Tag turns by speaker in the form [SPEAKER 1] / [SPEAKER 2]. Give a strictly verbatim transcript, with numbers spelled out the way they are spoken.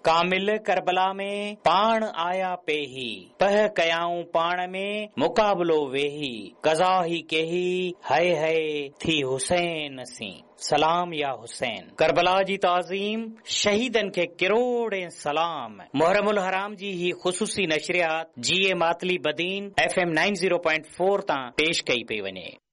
[SPEAKER 1] कामिल करबला में पाण आया पेही पह कयाऊं पाण में मुकाबलो वेही कज़ा ही केही है है थी हुसैन सी सलाम या हुसैन। करबला जी ताज़ीम शहीदन खे किरोड़े सलाम। मुहर्रमुल हराम जी ही ख़ुसूसी नशरियात जी ए Matali Badin F M nine zero point four तां पेश कई पई वञे।